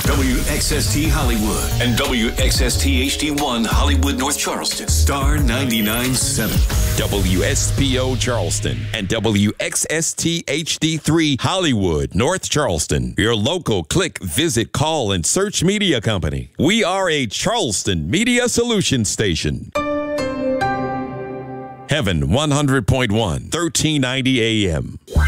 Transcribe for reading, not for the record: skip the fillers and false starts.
WXST Hollywood and WXST HD1 Hollywood North Charleston. Star 99.7. WSPO Charleston and WXST HD3 Hollywood North Charleston. Your local click, visit, call, and search media company. We are a Charleston Media Solutions station. Heaven 100.1, 1390 AM.